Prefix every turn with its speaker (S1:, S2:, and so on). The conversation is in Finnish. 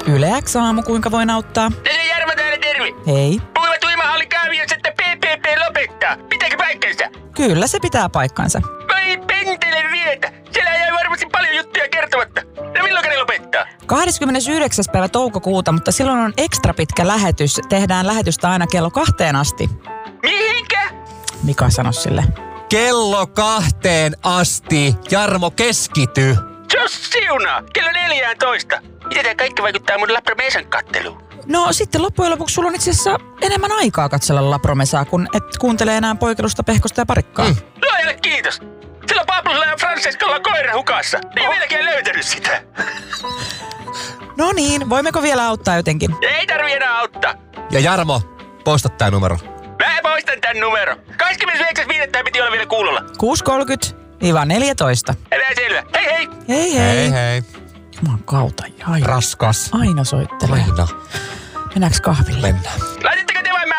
S1: Yle X aamu, kuinka voin auttaa?
S2: Tässä on Jarmo täällä, terve.
S1: Hei.
S2: Puhuva Tuimahalli kaaviossa, että PPP lopettaa. Pitääkö paikkansa?
S1: Kyllä se pitää paikkansa.
S2: Vai pentele vietä. Siellä jäi varmasti paljon juttuja kertomatta. No milloin ne lopettaa?
S1: 29. päivä toukokuuta, mutta silloin on ekstra pitkä lähetys. Tehdään lähetystä aina kello 2 asti.
S2: Mihinkä?
S1: Mika sanoi sille.
S3: Kello 2 asti. Jarmo, keskity.
S2: Jos siunaa, kello 14. Miten tää kaikki vaikuttaa mun Lapromesan katteluun?
S1: No sitten loppujen lopuksi sulla on itse asiassa enemmän aikaa katsella Lapromesaa, kun et kuuntele enää Poikelusta, Pehkosta ja Parikkaa.
S2: Luojalle kiitos. Silloin Pablolla ja Francescalla on koira hukassa. Ei vieläkään löytänyt sitä.
S1: No niin, voimmeko vielä auttaa jotenkin?
S2: Ei tarvi enää auttaa.
S3: Ja Jarmo, poista tää numero.
S2: Mä poistan tän numero. 29.5. piti olla vielä kuulolla.
S1: 6.30-14.
S2: Älä selvä. Hei hei.
S1: Hei hei.
S3: hei.
S1: Juman kautta.
S3: Raskas.
S1: Aina soittelee.
S3: Aina.
S1: Mennäänkö kahville?
S3: Mennään.